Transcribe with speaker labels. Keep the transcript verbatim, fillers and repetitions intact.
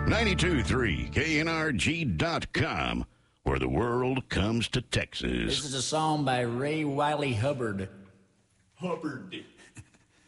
Speaker 1: ninety-two point three K N R G dot com, where the world comes to Texas.
Speaker 2: This is a song by Ray Wiley Hubbard. Hubbard.